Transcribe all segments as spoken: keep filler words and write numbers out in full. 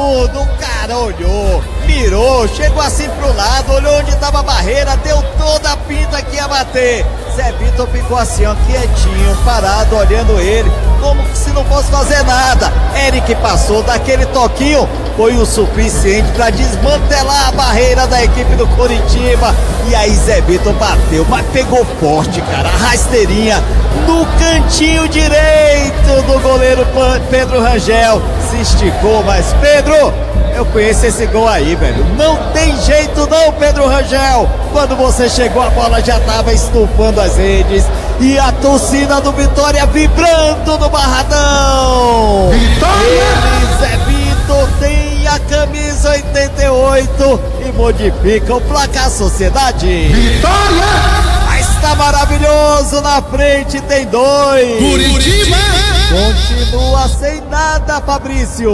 tudo, o cara olhou, mirou, chegou assim pro lado, olhou onde tava a barreira, deu toda a pinta que ia bater. Zé Vitor ficou assim, ó, quietinho, parado, olhando ele, como se não fosse fazer nada. Eric passou, daquele toquinho, foi o suficiente para desmantelar a barreira da equipe do Coritiba. E aí Zé Vitor bateu, mas pegou forte, cara, a rasteirinha no cantinho direito do goleiro Pedro Rangel. Se esticou, mas Pedro, eu conheço esse gol aí, velho. Não tem jeito não, Pedro Rangel. Quando você chegou, a bola já estava estufando as redes. E a torcida do Vitória vibrando no Barradão. Vitória! Ele, Zé Vitor, tem a camisa oitenta e oito e modifica o placar, Sociedade. Vitória! Mas tá maravilhoso, na frente tem dois. Curitiba! Continua sem nada, Fabrício.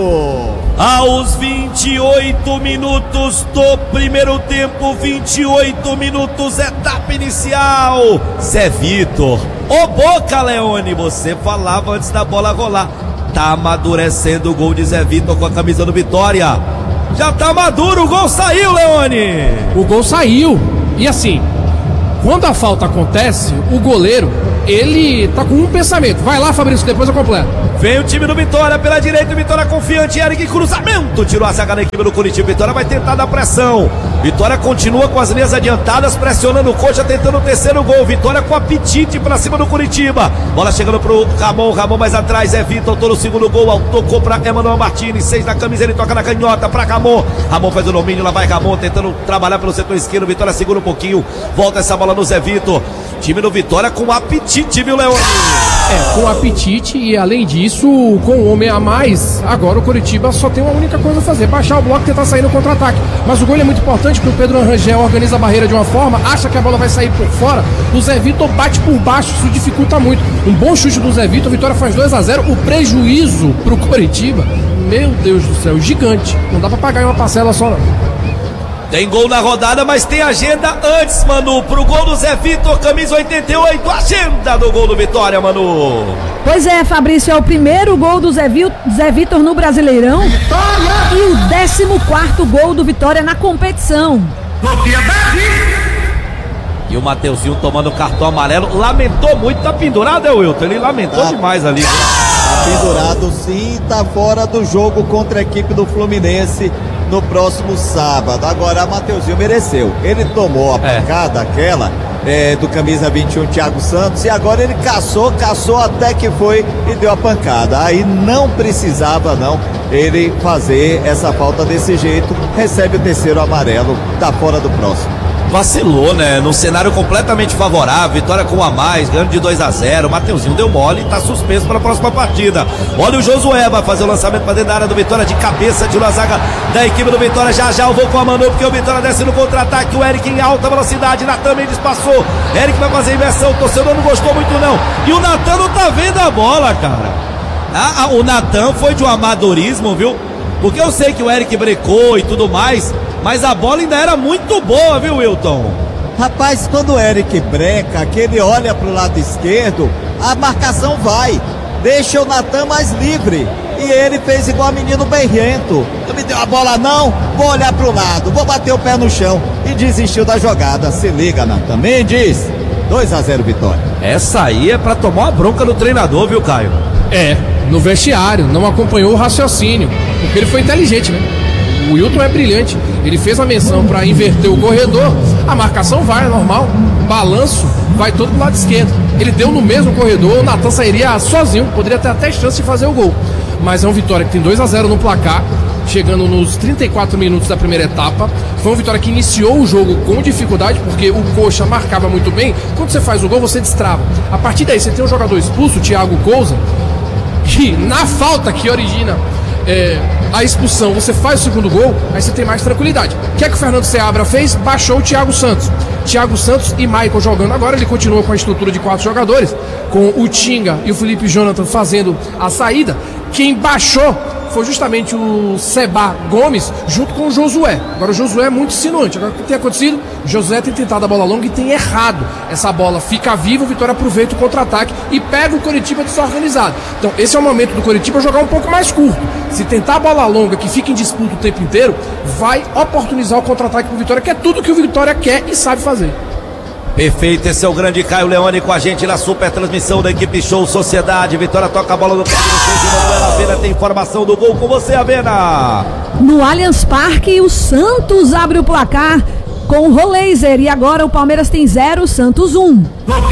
Aos vinte e oito minutos do primeiro tempo, vinte e oito minutos, etapa inicial. Zé Vitor, ô Boca Leone, você falava antes da bola rolar. Tá amadurecendo o gol de Zé Vitor com a camisa do Vitória. Já tá maduro, o gol saiu, Leone. O gol saiu. E assim, quando a falta acontece, o goleiro, ele tá com um pensamento. Vai lá, Fabrício, depois eu completo. Vem o time do Vitória pela direita, Vitória confiante, Eric, cruzamento, tirou a zaga da equipe do Curitiba. Vitória vai tentar dar pressão. Vitória continua com as linhas adiantadas, pressionando o Coxa, tentando o terceiro gol. Vitória com apetite pra cima do Curitiba. Bola chegando pro Ramon, Ramon mais atrás, é Vitor, todo o segundo gol, tocou pra Emanuel Martins, seis na camisa, ele toca na canhota pra Ramon. Ramon faz o domínio, lá vai Ramon, tentando trabalhar pelo setor esquerdo. Vitória segura um pouquinho, volta essa bola no Zé Vitor. Time do Vitória com apetite, viu, Leone? É, com apetite e além disso, com um homem a mais, agora o Coritiba só tem uma única coisa a fazer, baixar o bloco e tentar sair no contra-ataque. Mas o gol é muito importante porque o Pedro Rangel organiza a barreira de uma forma, acha que a bola vai sair por fora, o Zé Vitor bate por baixo, isso dificulta muito. Um bom chute do Zé Vitor, a Vitória faz dois a zero, o prejuízo pro Coritiba, meu Deus do céu, gigante, não dá pra pagar em uma parcela só não. Tem gol na rodada, mas tem agenda antes, Manu, pro gol do Zé Vitor, camisa oitenta e oito, agenda do gol do Vitória, Manu. Pois é, Fabrício, é o primeiro gol do Zé, Vi- Zé Vitor no Brasileirão. Vitória! E o décimo quarto gol do Vitória na competição. E o Mateuzinho tomando cartão amarelo, lamentou muito, tá pendurado, é o Wilton, ele lamentou Tá. demais ali. Tá pendurado sim, tá fora do jogo contra a equipe do Fluminense no próximo sábado. Agora, Mateuzinho mereceu. Ele tomou a É. pancada, aquela é, do camisa vinte e um, Thiago Santos, e agora ele caçou, caçou até que foi e deu a pancada. Aí não precisava, não, ele fazer essa falta desse jeito. Recebe o terceiro amarelo, tá fora do próximo. Vacilou, né? Num cenário completamente favorável, Vitória com um a mais, ganhando de dois a zero. Mateuzinho deu mole e tá suspenso para a próxima partida. Olha o Josué, vai fazer o lançamento para dentro da área do Vitória de cabeça, tirou a zaga da equipe do Vitória. Já já eu vou com a Manu, porque o Vitória desce no contra-ataque. O Eric em alta velocidade, Natan Mendes passou. Eric vai fazer a inversão, o torcedor não gostou muito não. E o Natan não tá vendo a bola, cara. Ah, ah, o Natan foi de um amadorismo, viu? Porque eu sei que o Eric brecou e tudo mais, mas a bola ainda era muito boa, viu, Wilton? Rapaz, quando o Eric breca, que ele olha pro lado esquerdo, a marcação vai, deixa o Natan mais livre. E ele fez igual a menino berrento. Não me deu a bola não, vou olhar pro lado, vou bater o pé no chão. E desistiu da jogada. Se liga, Natan Mendes. dois a zero Vitória. Essa aí é pra tomar uma bronca do treinador, viu, Caio? É, no vestiário, não acompanhou o raciocínio, porque ele foi inteligente, né? O Wilton é brilhante, ele fez a menção para inverter o corredor, a marcação vai, é normal, balanço, vai todo pro lado esquerdo. Ele deu no mesmo corredor, o Natan sairia sozinho, poderia ter até chance de fazer o gol. Mas é um Vitória que tem dois a zero no placar, chegando nos trinta e quatro minutos da primeira etapa. Foi um Vitória que iniciou o jogo com dificuldade, porque o Coxa marcava muito bem. Quando você faz o gol, você destrava. A partir daí, você tem um jogador expulso, o Thiago Cousa, que na falta que origina é, a expulsão, você faz o segundo gol, aí você tem mais tranquilidade. O que é que o Fernando Seabra fez? Baixou o Thiago Santos. Thiago Santos e Michael jogando agora, ele continua com a estrutura de quatro jogadores, com o Tinga e o Felipe Jonathan fazendo a saída. Quem baixou foi justamente o Seba Gomes junto com o Josué. Agora o Josué é muito insinuante. Agora o que tem acontecido? O Josué tem tentado a bola longa e tem errado. Essa bola fica viva, o Vitória aproveita o contra-ataque e pega o Coritiba desorganizado. Então esse é o momento do Coritiba jogar um pouco mais curto. Se tentar a bola longa, que fica em disputa o tempo inteiro, vai oportunizar o contra-ataque pro Vitória, que é tudo que o Vitória quer e sabe fazer. Perfeito, esse é o grande Caio Leone com a gente na super transmissão da equipe Show Sociedade. Vitória toca a bola no campo do Manuel Avena, tem informação do gol com você, Avena. No Allianz Parque, o Santos abre o placar com o Roleiser e agora o Palmeiras tem zero, Santos um.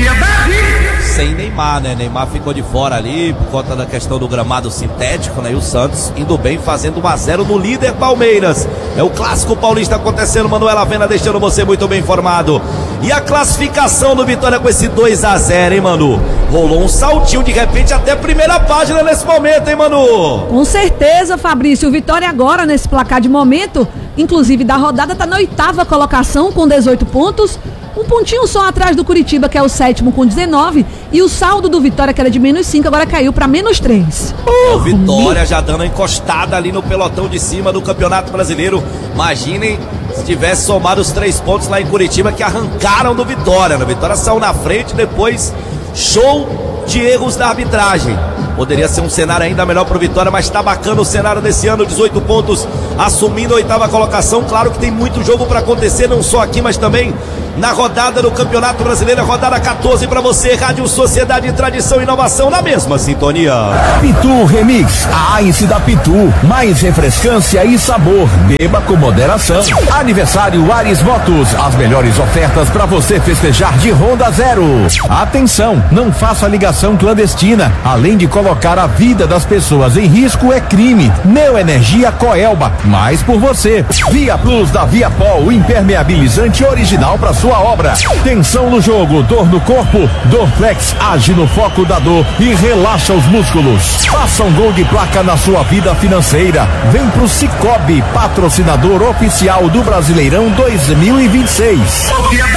Sem Neymar, né? Neymar ficou de fora ali por conta da questão do gramado sintético, né? E o Santos indo bem, fazendo um a zero no líder Palmeiras. É o clássico paulista acontecendo, Manuel Avena deixando você muito bem informado. E a classificação do Vitória com esse dois a zero, hein, Manu? Rolou um saltinho de repente até a primeira página nesse momento, hein, Manu? Com certeza, Fabrício. O Vitória agora nesse placar de momento, inclusive da rodada, tá na oitava colocação com dezoito pontos. Um pontinho só atrás do Curitiba, que é o sétimo com dezenove, e o saldo do Vitória, que era de menos cinco, agora caiu para menos três. É o Vitória já dando uma encostada ali no pelotão de cima do Campeonato Brasileiro. Imaginem se tivesse somado os três pontos lá em Curitiba que arrancaram do Vitória. A Vitória saiu na frente, depois show de erros da arbitragem. Poderia ser um cenário ainda melhor para o Vitória, mas está bacana o cenário desse ano, dezoito pontos, assumindo a oitava colocação. Claro que tem muito jogo para acontecer, não só aqui, mas também na rodada do Campeonato Brasileiro, rodada quatorze para você, Rádio Sociedade, Tradição e Inovação na mesma sintonia. Pitu Remix, a Ice da Pitu, mais refrescância e sabor, beba com moderação. Aniversário Ares Motos, as melhores ofertas para você festejar de Honda Zero. Atenção, não faça ligação clandestina, além de colocar a vida das pessoas em risco é crime. Neoenergia Coelba, mais por você. Via Plus da Viapol, impermeabilizante original para sua obra. Tensão no jogo, dor no corpo, Dorflex age no foco da dor e relaxa os músculos. Faça um gol de placa na sua vida financeira. Vem pro Cicobi, patrocinador oficial do Brasileirão dois mil e vinte e seis.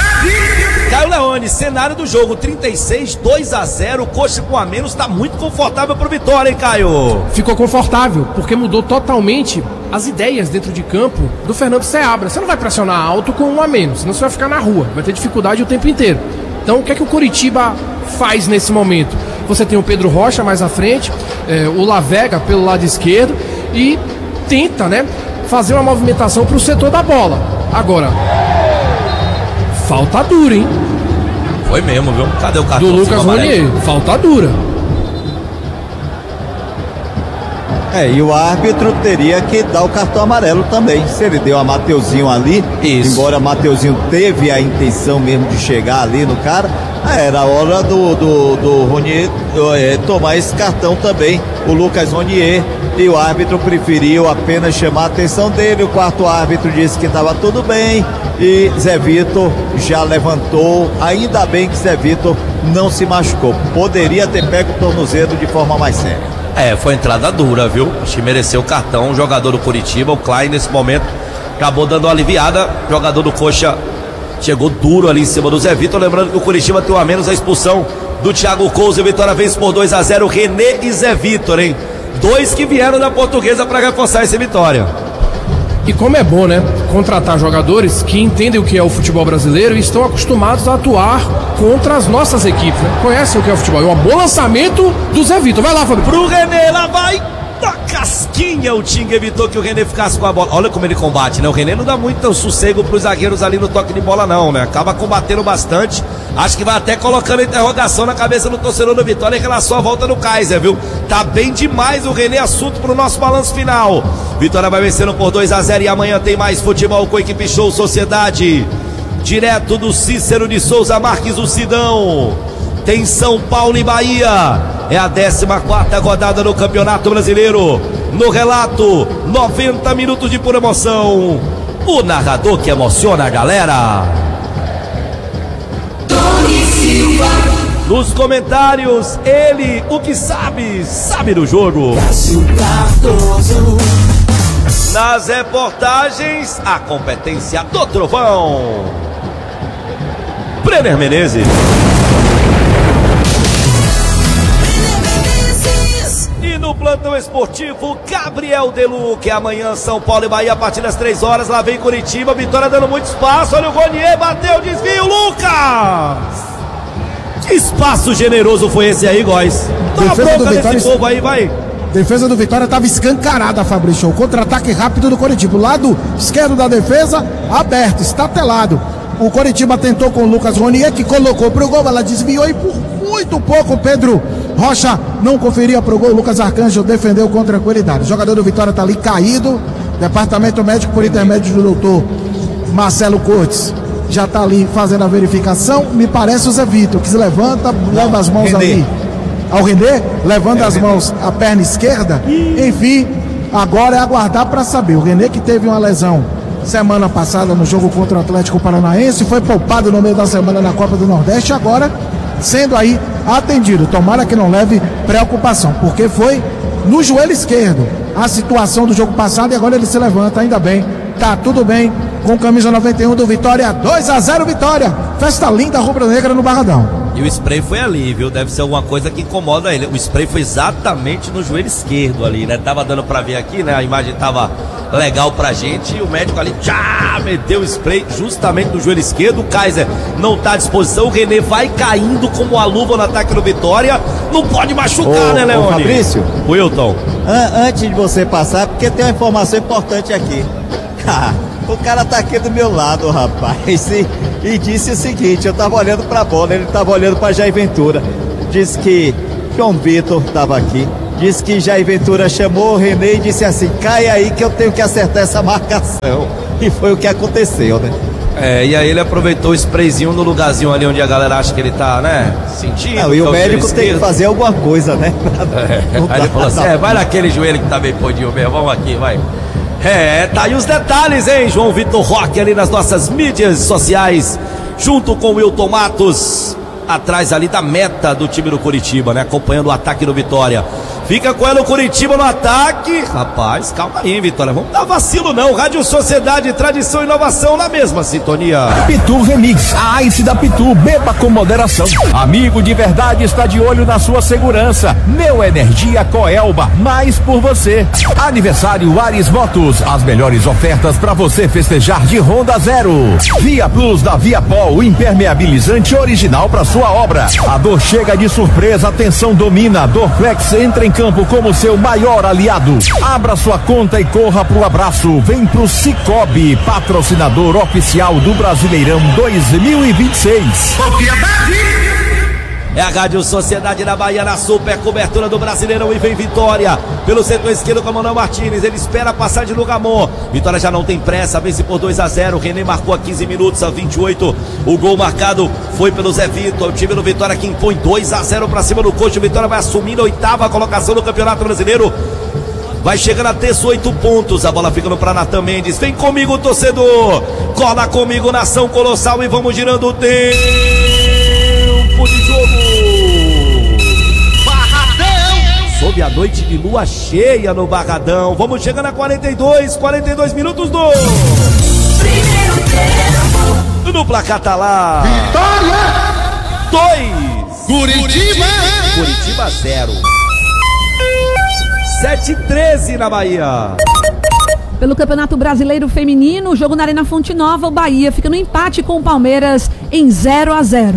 Caio Leone, cenário do jogo, trinta e seis, dois a zero, coxa com a menos, tá muito confortável pro Vitória, hein, Caio? Ficou confortável, porque mudou totalmente as ideias dentro de campo do Fernando Seabra. Você não vai pressionar alto com um a menos, senão você vai ficar na rua, vai ter dificuldade o tempo inteiro. Então, o que é que o Coritiba faz nesse momento? Você tem o Pedro Rocha mais à frente, é, o Lavega pelo lado esquerdo e tenta, né, fazer uma movimentação pro setor da bola. Agora, falta dura, hein? Foi mesmo, viu? Cadê o cartão? Do Lucas Ronier, falta dura. É, e o árbitro teria que dar o cartão amarelo também. Se ele deu a Mateuzinho ali, Isso. embora Mateuzinho teve a intenção mesmo de chegar ali no cara, era a hora do, do, do Ronier é, tomar esse cartão também, o Lucas Ronier, e o árbitro preferiu apenas chamar a atenção dele. O quarto árbitro disse que estava tudo bem e Zé Vitor já levantou. Ainda bem que Zé Vitor não se machucou, poderia ter pego o tornozelo de forma mais séria. É, foi entrada dura, viu? Acho que mereceu o cartão, o jogador do Curitiba, o Klein nesse momento acabou dando uma aliviada, o jogador do Coxa chegou duro ali em cima do Zé Vitor, lembrando que o Curitiba tem um a menos, a expulsão do Thiago Couso, e Vitória vence por dois a zero, René e Zé Vitor, hein? Dois que vieram da Portuguesa para reforçar essa vitória. E como é bom, né, contratar jogadores que entendem o que é o futebol brasileiro e estão acostumados a atuar contra as nossas equipes, né? Conhecem o que é o futebol. É um bom lançamento do Zé Vitor. Vai lá, Fabrício. Pro René, lá vai da casquinha. O Tinga evitou que o René ficasse com a bola. Olha como ele combate, né? O René não dá muito sossego pros zagueiros ali no toque de bola, não, né? Acaba combatendo bastante. Acho que vai até colocando interrogação na cabeça do torcedor do Vitória em relação à volta do Kaiser, viu? Tá bem demais o René, assunto pro nosso balanço final. Vitória vai vencendo por dois a zero e amanhã tem mais futebol com a equipe Show Sociedade. Direto do Cícero de Souza Marques, o Sidão. Tem São Paulo e Bahia. É a décima quarta rodada do Campeonato Brasileiro. No relato, noventa minutos de pura emoção. O narrador que emociona a galera. Nos comentários, ele, o que sabe, sabe do jogo. Nas reportagens, a competência do Trovão. Brenner Menezes. E no plano plantão esportivo Gabriel Delu, que amanhã São Paulo e Bahia a partir das três horas, lá vem Curitiba, Vitória dando muito espaço, olha o Ronier, bateu, desvio, Lucas! Que espaço generoso foi esse aí, Góis? Dá uma bronca nesse povo aí, vai! Defesa do Vitória estava escancarada, Fabrício. O contra-ataque rápido do Coritiba. O lado esquerdo da defesa aberto, estatelado. O Coritiba tentou com o Lucas Ronier, que colocou pro gol, ela desviou e por muito pouco o Pedro Rocha não conferia pro gol. O Lucas Arcanjo defendeu com tranquilidade. O jogador do Vitória tá ali caído. Departamento médico por intermédio do doutor Marcelo Cortes já tá ali fazendo a verificação. Me parece o Zé Vitor, que se levanta, não, leva as mãos René. ali ao René, levando é, as René. mãos à perna esquerda. Enfim, agora é aguardar para saber. O René, que teve uma lesão semana passada no jogo contra o Atlético Paranaense, foi poupado no meio da semana na Copa do Nordeste, agora sendo aí atendido. Tomara que não leve preocupação, porque foi no joelho esquerdo a situação do jogo passado e agora ele se levanta, ainda bem, tá tudo bem com camisa noventa e um do Vitória. Dois a zero Vitória, festa linda rubro-negra no Barradão. E o spray foi ali, viu? Deve ser alguma coisa que incomoda ele. O spray foi exatamente no joelho esquerdo ali, né? Tava dando pra ver aqui, né? A imagem tava legal pra gente. E o médico ali, já meteu o spray justamente no joelho esquerdo. O Kaiser não tá à disposição. O René vai caindo como a luva no ataque do Vitória. Não pode machucar, ô, né, Leone? Ô, Fabrício. Wilton. An antes de você passar, porque tem uma informação importante aqui. O cara tá aqui do meu lado, rapaz, e, e disse o seguinte: eu tava olhando pra bola, ele tava olhando pra Jair Ventura. Disse que João Vitor tava aqui, disse que Jair Ventura chamou o René e disse assim: cai aí que eu tenho que acertar essa marcação. E foi o que aconteceu, né? É, e aí ele aproveitou o sprayzinho no lugarzinho ali onde a galera acha que ele tá, né, sentindo. Não, e o médico tem que fazer alguma coisa, né? É, aí ele falou assim: é, vai naquele joelho que tá bem podinho mesmo, vamos aqui, vai. É, tá aí os detalhes, hein? João Vitor Roque ali nas nossas mídias sociais, junto com o Wilton Matos, atrás ali da meta do time do Curitiba, né? Acompanhando o ataque do Vitória. Fica com ela o Curitiba no ataque. Rapaz, calma aí, Vitória. Vamos dar vacilo não. Rádio Sociedade, tradição e inovação na mesma sintonia. Pitu Remix, a Ice da Pitu, beba com moderação. Amigo de verdade está de olho na sua segurança. Neo Energia Coelba, mais por você. Aniversário Ares Motos, as melhores ofertas para você festejar de Honda Zero. Via Plus da Viapol, impermeabilizante original para sua obra. A dor chega de surpresa, atenção domina. Dorflex entra em campo como seu maior aliado. Abra sua conta e corra pro abraço. Vem pro Cicobi, patrocinador oficial do Brasileirão dois mil e vinte e seis. É a Rádio Sociedade da Bahia na super cobertura do Brasileirão e vem Vitória pelo setor esquerdo com a Manuel Martins. Ele espera a passagem do Gamon. Vitória já não tem pressa, vence por dois a zero. René marcou a quinze minutos, a vinte e oito. O gol marcado foi pelo Zé Vitor. O time do Vitória que impõe dois a zero para cima do Coxa. O Vitória vai assumindo a oitava colocação do Campeonato Brasileiro. Vai chegando a ter oito pontos. A bola ficando para Natan Mendes. Vem comigo, torcedor. Cola comigo, nação colossal. E vamos girando o tempo de jogo. Barradão. Sob a noite de lua cheia no Barradão. Vamos chegando a quarenta e dois, quarenta e dois minutos do primeiro tempo. No placar tá lá. Vitória dois. Curitiba. Curitiba zero. sete e treze na Bahia. Pelo Campeonato Brasileiro Feminino, jogo na Arena Fonte Nova, o Bahia fica no empate com o Palmeiras em zero a zero.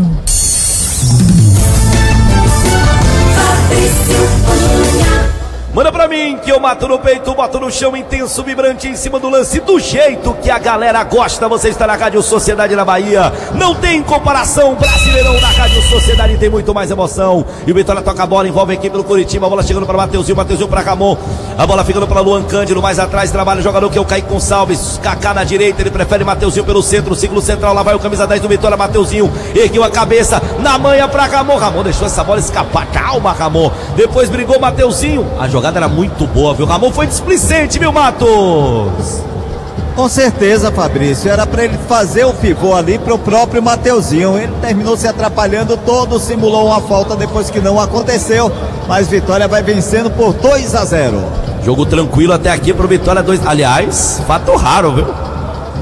Manda pra mim que eu mato no peito, boto no chão, intenso, vibrante em cima do lance, do jeito que a galera gosta. Você está na Rádio Sociedade na Bahia. Não tem comparação, Brasileirão na Rádio Sociedade tem muito mais emoção. E o Vitória toca a bola, envolve a equipe do Curitiba. A bola chegando para Mateuzinho, Mateuzinho para Ramon. A bola ficando para Luan Cândido, mais atrás trabalha o jogador que é o Kaique Gonçalves. Kaká na direita, ele prefere Mateuzinho pelo centro, círculo central. Lá vai o camisa dez do Vitória, Mateuzinho. Ergueu a cabeça, na manha para Ramon. Ramon deixou essa bola escapar, calma Ramon. Depois brigou Mateuzinho. A jogada era muito boa, viu? Ramon foi displicente, viu, Matos? Com certeza, Fabrício, era para ele fazer o pivô ali para o próprio Mateuzinho. Ele terminou se atrapalhando todo, simulou uma falta depois que não aconteceu, mas Vitória vai vencendo por dois a zero. Jogo tranquilo até aqui pro Vitória dois. Aliás, fato raro, viu?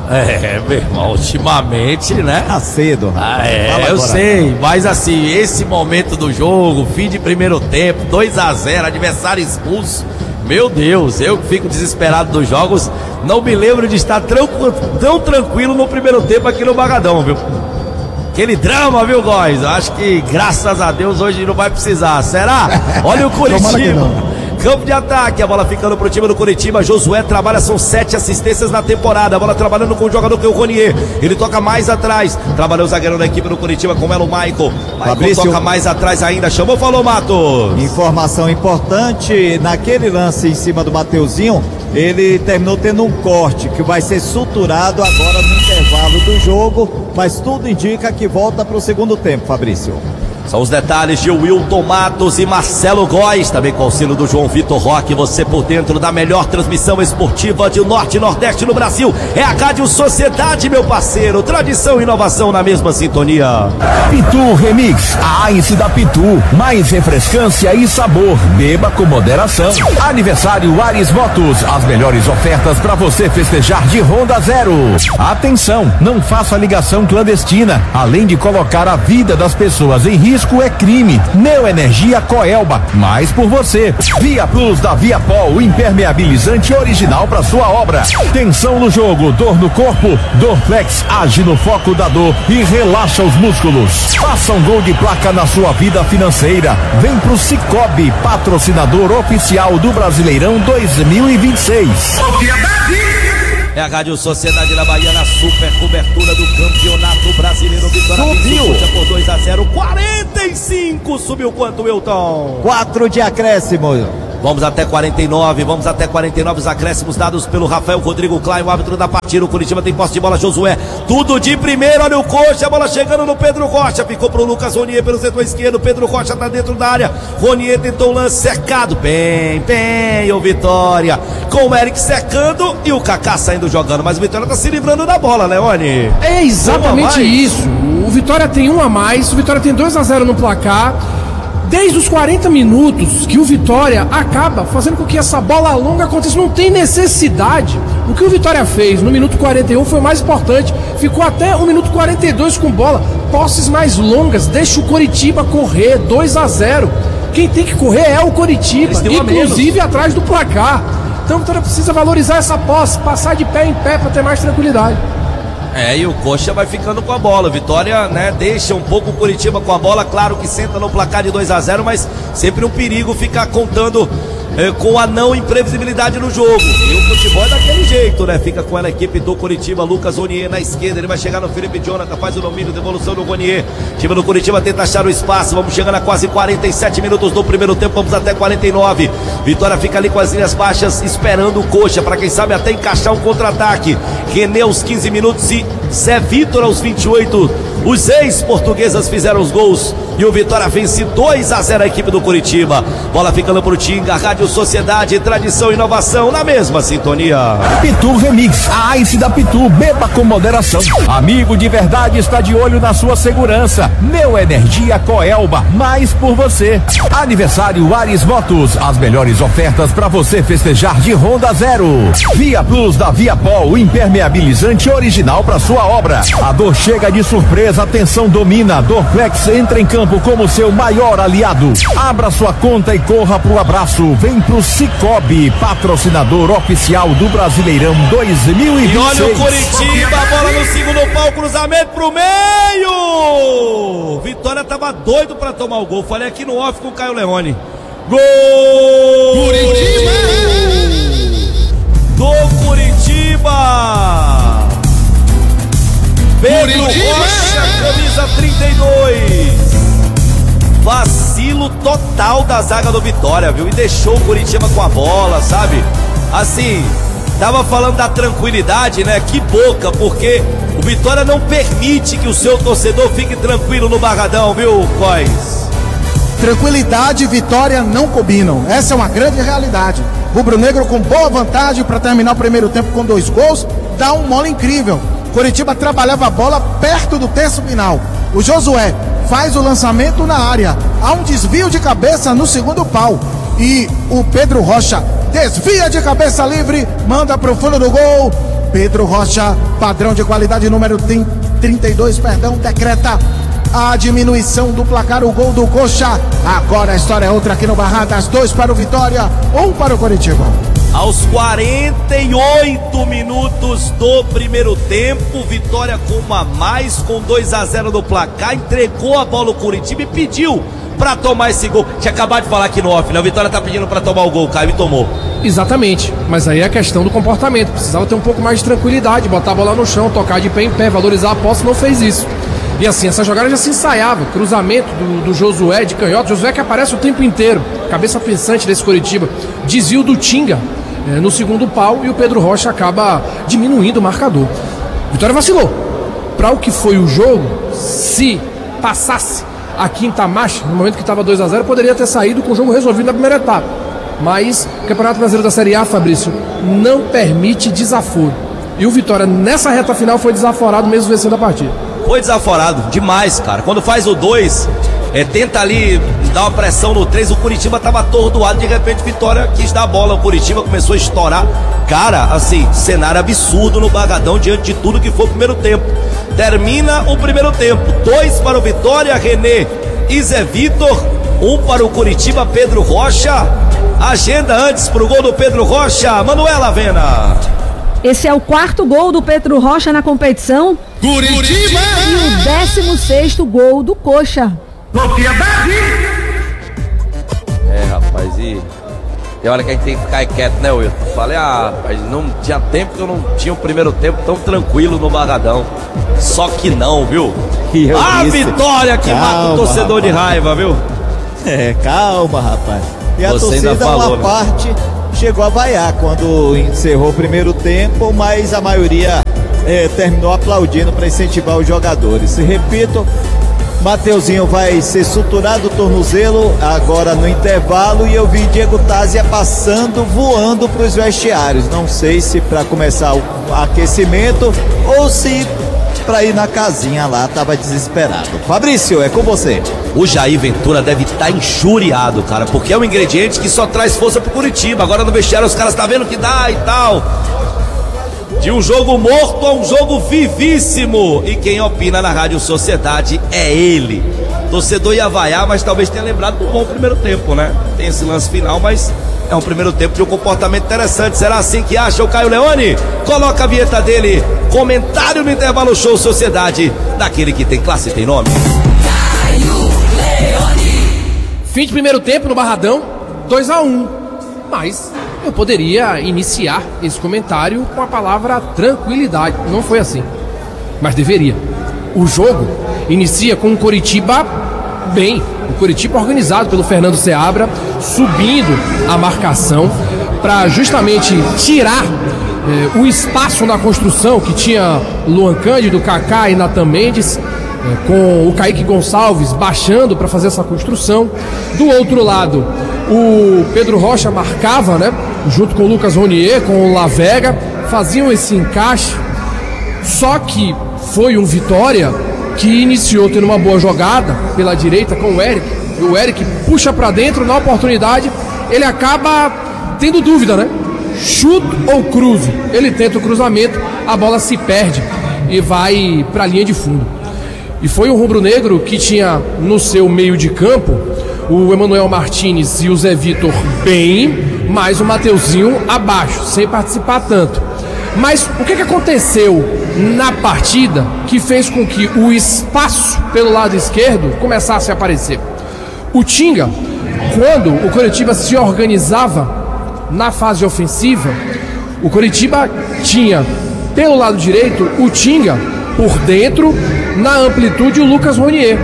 É, meu irmão, ultimamente, né? Tá cedo, rapaz. Ah, é, Fala eu agora. sei, mas assim, esse momento do jogo, fim de primeiro tempo, dois a zero, adversário expulso. Meu Deus, eu que fico desesperado dos jogos, não me lembro de estar tão, tão tranquilo no primeiro tempo aqui no Barradão, viu? Aquele drama, viu, Góis? Eu acho que, graças a Deus, hoje não vai precisar. Será? Olha o Curitiba. Campo de ataque, a bola ficando pro time do Curitiba. Josué trabalha, são sete assistências na temporada. A bola trabalhando com o jogador que é o Ronier. Ele toca mais atrás. Trabalhou o zagueiro da equipe do Curitiba com ela, o Michael. Michael Fabrício, toca mais atrás ainda. Chamou, falou, Matos. Informação importante, naquele lance em cima do Mateuzinho, ele terminou tendo um corte que vai ser suturado agora no intervalo do jogo, mas tudo indica que volta para o segundo tempo, Fabrício. São os detalhes de Wilton Matos e Marcelo Góes, também com o auxílio do João Vitor Roque, você por dentro da melhor transmissão esportiva de Norte e Nordeste no Brasil. É a Rádio Sociedade, meu parceiro, tradição e inovação na mesma sintonia. Pitu Remix, a Ice da Pitu, mais refrescância e sabor, beba com moderação. Aniversário Ares Motos, as melhores ofertas para você festejar de Honda Zero. Atenção, não faça ligação clandestina, além de colocar a vida das pessoas em risco é crime. Neoenergia Coelba, mais por você. Via Plus da Viapol, impermeabilizante original para sua obra. Tensão no jogo, dor no corpo, Dorflex age no foco da dor e relaxa os músculos. Faça um gol de placa na sua vida financeira. Vem pro Cicobi, patrocinador oficial do Brasileirão dois mil e vinte e seis. É a Rádio Sociedade da Bahia na super cobertura do Campeonato Brasileiro. Vitória Subiu. Puxa por dois a zero, quarenta e cinco. Subiu quanto, Wilton? Quatro de acréscimo. Vamos até quarenta e nove, vamos até quarenta e nove, os acréscimos dados pelo Rafael Rodrigo Klein, o árbitro da partida. O Curitiba tem posse de bola, Josué, tudo de primeiro, olha o coxa, a bola chegando no Pedro Rocha, ficou pro Lucas Ronier pelo setor esquerdo, Pedro Rocha tá dentro da área, Ronier tentou um lance cercado, bem, bem, o Vitória, com o Eric secando e o Kaká saindo jogando, mas o Vitória tá se livrando da bola, Leone. É exatamente isso, o Vitória tem um a mais, o Vitória tem dois a zero no placar. Desde os quarenta minutos que o Vitória acaba fazendo com que essa bola longa aconteça, não tem necessidade. O que o Vitória fez no minuto quarenta e um foi o mais importante. Ficou até o minuto quarenta e dois com bola, posses mais longas, deixa o Coritiba correr, dois a zero. Quem tem que correr é o Coritiba, inclusive atrás do placar. Então o Vitória precisa valorizar essa posse, passar de pé em pé para ter mais tranquilidade. É, e o Coxa vai ficando com a bola. Vitória, né, deixa um pouco o Curitiba com a bola. Claro que senta no placar de dois a zero, mas sempre um perigo ficar contando é, com a não imprevisibilidade no jogo. E o futebol é daquele jeito, né? Fica com ela a equipe do Curitiba, Lucas Ronier na esquerda. Ele vai chegar no Felipe Jonathan, faz o domínio, devolução do Ronier. O time do Curitiba tenta achar o espaço. Vamos chegando a quase quarenta e sete minutos do primeiro tempo. Vamos até quarenta e nove. Vitória fica ali com as linhas baixas, esperando o Coxa, para quem sabe até encaixar um contra-ataque. René aos quinze minutos e Zé Vitor aos vinte e oito. Os ex-portuguesas fizeram os gols e o Vitória vence dois a zero a equipe do Curitiba. Bola ficando pro Tinga, Rádio Sociedade, tradição e inovação na mesma sintonia. Pitu Remix, a Ice da Pitu, beba com moderação. Amigo de verdade está de olho na sua segurança. Neoenergia Coelba, mais por você. Aniversário Ares Motos, as melhores ofertas para você festejar de Honda Zero. Via Plus da Viapol, impermeabilizante original para sua obra. A dor chega de surpresa, atenção domina. Dorflex entra em campo como seu maior aliado. Abra sua conta e corra pro abraço. Vem pro Cicobi, patrocinador oficial do Brasileirão dois mil e vinte e seis. E olha o Curitiba, a bola no segundo pau, cruzamento pro meio. Vitória tava doido pra tomar o gol. Falei aqui no off com o Caio Leone. Gol! Curitiba! Do Curitiba! Pedro Rocha, camisa trinta e dois. Vacilo total da zaga do Vitória, viu? E deixou o Curitiba com a bola, sabe? Assim, tava falando da tranquilidade, né? Que boca, porque o Vitória não permite que o seu torcedor fique tranquilo no Barradão, viu, Góes? Tranquilidade e vitória não combinam. Essa é uma grande realidade. Rubro-negro com boa vantagem para terminar o primeiro tempo com dois gols, dá um mole incrível. Curitiba trabalhava a bola perto do terço final. O Josué faz o lançamento na área. Há um desvio de cabeça no segundo pau. E o Pedro Rocha desvia de cabeça livre, manda para o fundo do gol. Pedro Rocha, padrão de qualidade número trinta e dois, perdão, decreta a diminuição do placar, o gol do Coxa. Agora a história é outra aqui no Barradas, dois para o Vitória, um para o Coritiba. Aos quarenta e oito minutos do primeiro tempo, Vitória com uma a mais, com dois a zero no placar, entregou a bola ao Coritiba e pediu pra tomar esse gol. Tinha acabado de falar aqui no off, né? O Vitória tá pedindo pra tomar o gol, Caio, e tomou. Exatamente, mas aí é a questão do comportamento. Precisava ter um pouco mais de tranquilidade, botar a bola no chão, tocar de pé em pé, valorizar a posse, não fez isso. E assim, essa jogada já se ensaiava. Cruzamento do, do Josué de canhota, Josué que aparece o tempo inteiro, cabeça pensante desse Coritiba. Desvio do Tinga é, no segundo pau, e o Pedro Rocha acaba diminuindo o marcador. Vitória vacilou. Para o que foi o jogo, se passasse a quinta marcha, no momento que estava dois a zero, poderia ter saído com o jogo resolvido na primeira etapa. Mas o Campeonato Brasileiro da Série A, Fabrício, não permite desaforo. E o Vitória, nessa reta final, foi desaforado mesmo vencendo a partida. Foi desaforado demais, cara. Quando faz o dois, é, tenta ali dar uma pressão no três, o Curitiba tava atordoado, de repente Vitória quis dar a bola, o Curitiba começou a estourar. Cara, assim, cenário absurdo no Barradão diante de tudo que foi o primeiro tempo. Termina o primeiro tempo, dois para o Vitória, René e Zé Vitor, um para o Curitiba, Pedro Rocha. Agenda antes pro gol do Pedro Rocha, Manuela Avena. Esse é o quarto gol do Pedro Rocha na competição. Curitiba! E o décimo sexto gol do Coxa. É, rapaz, e, e olha que a gente tem que ficar quieto, né, Wilton? Falei, ah, rapaz, não tinha tempo que eu não tinha o primeiro tempo tão tranquilo no Barradão. Só que não, viu? E eu A disse, vitória que calma, mata o torcedor rapaz. de raiva, viu? É, calma, rapaz. E a Você ainda torcida, falou, uma né? parte, chegou a vaiar quando encerrou o primeiro tempo, mas a maioria é, terminou aplaudindo para incentivar os jogadores. E repito, Mateuzinho vai ser suturado o tornozelo agora no intervalo, e eu vi Diego Tázia passando, voando para os vestiários. Não sei se para começar o aquecimento ou se para ir na casinha lá, tava desesperado. Fabrício, é com você. O Jair Ventura deve estar injuriado, cara, porque é um ingrediente que só traz força pro Curitiba. Agora no vestiário os caras tá vendo que dá e tal. De um jogo morto a um jogo vivíssimo. E quem opina na Rádio Sociedade é ele. Torcedor ia vaiar, mas talvez tenha lembrado do bom primeiro tempo, né? Tem esse lance final, mas é um primeiro tempo de um comportamento interessante. Será assim que acha o Caio Leone? Coloca a vinheta dele. Comentário no intervalo Show Sociedade, daquele que tem classe e tem nome. Fim de primeiro tempo no Barradão, dois a um. Mas eu poderia iniciar esse comentário com a palavra tranquilidade. Não foi assim, mas deveria. O jogo inicia com o Coritiba bem. O Coritiba organizado pelo Fernando Seabra, subindo a marcação para justamente tirar eh, o espaço na construção que tinha Luan Cândido, Kaká e Natan Mendes, eh, com o Kaique Gonçalves baixando para fazer essa construção. Do outro lado, o Pedro Rocha marcava, né, junto com o Lucas Ronier, com o Lavega, faziam esse encaixe. Só que foi um Vitória que iniciou tendo uma boa jogada pela direita com o Eric. E o Eric puxa para dentro, na oportunidade ele acaba tendo dúvida, né? Chuto ou cruzo? Ele tenta o cruzamento, a bola se perde e vai para a linha de fundo. E foi o rubro-negro que tinha no seu meio de campo o Emanuel Martins e o Zé Vitor bem, mas o Mateuzinho abaixo, sem participar tanto. Mas o que, que aconteceu na partida que fez com que o espaço pelo lado esquerdo começasse a aparecer? O Tinga, quando o Coritiba se organizava na fase ofensiva, o Coritiba tinha pelo lado direito o Tinga, por dentro, na amplitude, o Lucas Ronier.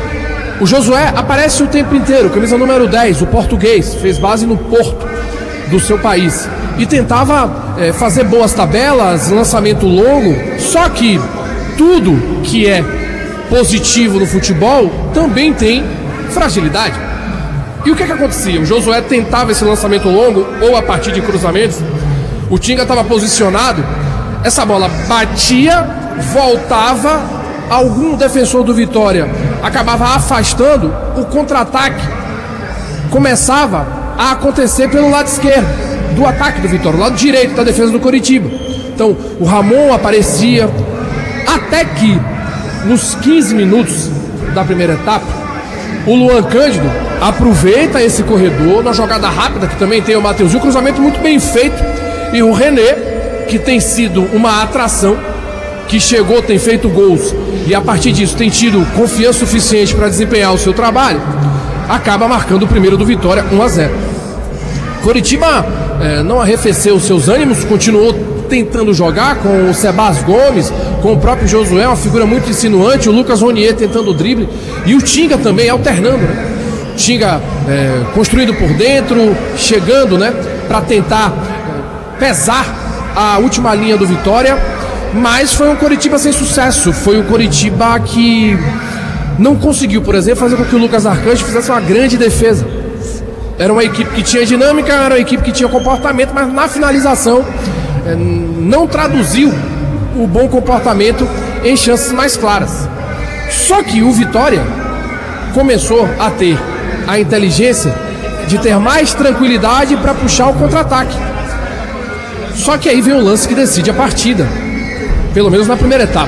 O Josué aparece o tempo inteiro, camisa número dez, o português, fez base no Porto do seu país e tentava é, fazer boas tabelas, lançamento longo. Só que tudo que é positivo no futebol também tem fragilidade. E o que que acontecia? O Josué tentava esse lançamento longo ou a partir de cruzamentos, o Tinga estava posicionado, essa bola batia, voltava, algum defensor do Vitória acabava afastando, o contra-ataque começava a acontecer pelo lado esquerdo do ataque do Vitória, lado direito da defesa do Coritiba. então o Ramon aparecia, até que nos quinze minutos da primeira etapa, o Luan Cândido aproveita esse corredor na jogada rápida, que também tem o Mateuzinho, um cruzamento muito bem feito, e o René, que tem sido uma atração, que chegou, tem feito gols e a partir disso tem tido confiança suficiente para desempenhar o seu trabalho, acaba marcando o primeiro do Vitória, um a zero. Coritiba eh, não arrefeceu os seus ânimos, continuou tentando jogar com o Sebas Gomes, com o próprio Josué, uma figura muito insinuante, o Lucas Ronier tentando o drible e o Tinga também alternando, né? Tinga eh, construído por dentro, chegando, né, para tentar eh, pesar a última linha do Vitória, mas foi um Coritiba sem sucesso, foi um Coritiba que não conseguiu, por exemplo, fazer com que o Lucas Arcanjo fizesse uma grande defesa. Era uma equipe que tinha dinâmica, era uma equipe que tinha comportamento, mas na finalização eh, não traduziu o bom comportamento em chances mais claras. Só que o Vitória começou a ter a inteligência de ter mais tranquilidade para puxar o contra-ataque. Só que aí vem o lance que decide a partida, pelo menos na primeira etapa.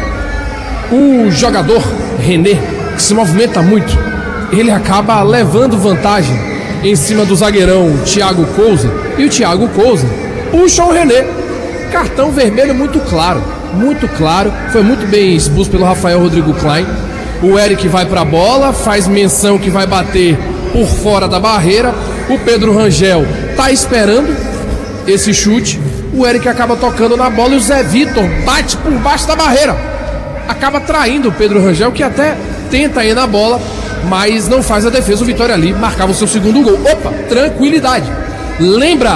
O jogador René, que se movimenta muito, ele acaba levando vantagem em cima do zagueirão Thiago Cousa, e o Thiago Cousa puxa o René. Cartão vermelho muito claro, muito claro, foi muito bem expulso pelo Rafael Rodrigo Klein. O Eric vai pra bola, faz menção que vai bater por fora da barreira. O Pedro Rangel tá esperando esse chute. O Eric acaba tocando na bola e o Zé Vitor bate por baixo da barreira. Acaba traindo o Pedro Rangel, que até tenta ir na bola, mas não faz a defesa. O Vitória ali marcava o seu segundo gol. Opa, tranquilidade. Lembra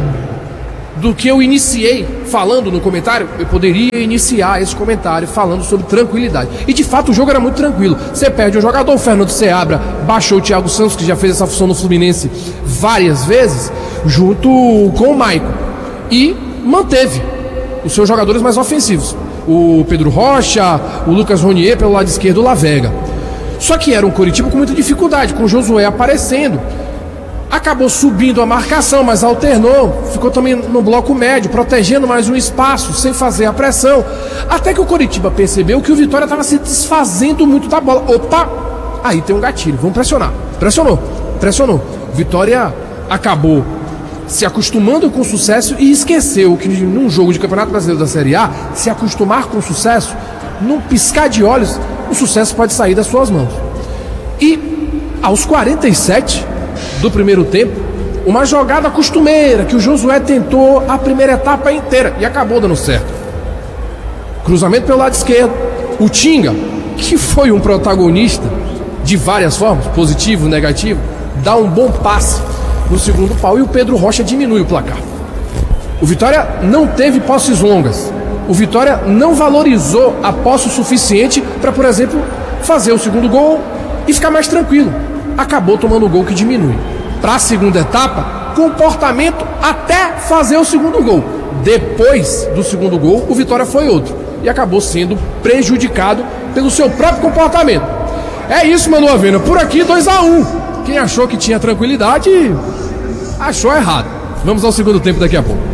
do que eu iniciei falando no comentário? Eu poderia iniciar esse comentário falando sobre tranquilidade. E de fato o jogo era muito tranquilo. Você perde um jogador, o Fernando Seabra baixou o Thiago Santos, que já fez essa função no Fluminense várias vezes, junto com o Maicon, e manteve os seus jogadores mais ofensivos. O Pedro Rocha, o Lucas Ronier pelo lado esquerdo, o Lavega. Só que era um Coritiba com muita dificuldade, com o Josué aparecendo. Acabou subindo a marcação, mas alternou, ficou também no bloco médio, protegendo mais um espaço, sem fazer a pressão. Até que o Coritiba percebeu que o Vitória estava se desfazendo muito da bola. Opa, aí tem um gatilho, vamos pressionar. Pressionou, pressionou. Vitória acabou se acostumando com o sucesso e esqueceu que num jogo de Campeonato Brasileiro da Série A, se acostumar com o sucesso, num piscar de olhos, o sucesso pode sair das suas mãos. E aos quarenta e sete do primeiro tempo, uma jogada costumeira que o Josué tentou a primeira etapa inteira e acabou dando certo. Cruzamento pelo lado esquerdo, o Tinga, que foi um protagonista de várias formas, positivo, negativo, dá um bom passe no segundo pau e o Pedro Rocha diminui o placar. O Vitória não teve posses longas. O Vitória não valorizou a posse o suficiente para, por exemplo, fazer o segundo gol e ficar mais tranquilo. Acabou tomando o gol que diminui. Para a segunda etapa, comportamento até fazer o segundo gol. Depois do segundo gol, o Vitória foi outro e acabou sendo prejudicado pelo seu próprio comportamento. É isso, Manu Avena. Por aqui, dois a um. Quem achou que tinha tranquilidade, achou errado. Vamos ao segundo tempo daqui a pouco.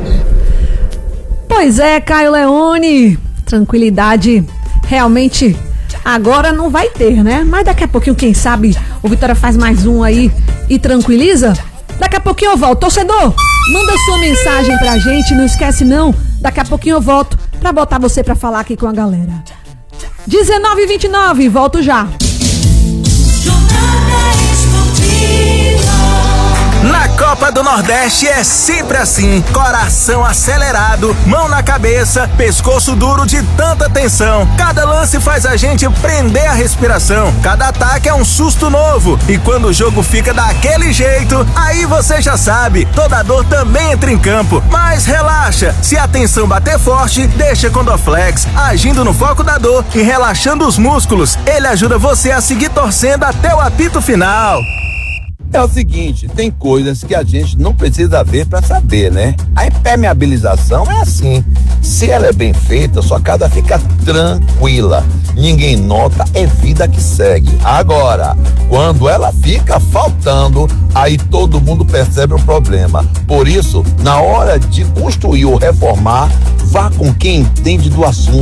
Pois é, Caio Leone. Tranquilidade realmente agora não vai ter, né? Mas daqui a pouquinho, quem sabe, o Vitória faz mais um aí e tranquiliza. Daqui a pouquinho eu volto. Torcedor, manda sua mensagem pra gente, não esquece não. Daqui a pouquinho eu volto pra botar você pra falar aqui com a galera. dezenove e vinte e nove, volto já. Na Copa do Nordeste é sempre assim, coração acelerado, mão na cabeça, pescoço duro de tanta tensão. Cada lance faz a gente prender a respiração, cada ataque é um susto novo. E quando o jogo fica daquele jeito, aí você já sabe, toda dor também entra em campo. Mas relaxa, se a tensão bater forte, deixa com Dorflex, agindo no foco da dor e relaxando os músculos. Ele ajuda você a seguir torcendo até o apito final. É o seguinte, tem coisas que a gente não precisa ver para saber, né? A impermeabilização é assim. Se ela é bem feita, sua casa fica tranquila. Ninguém nota, é vida que segue. Agora, quando ela fica faltando, aí todo mundo percebe o problema. Por isso, na hora de construir ou reformar, vá com quem entende do assunto.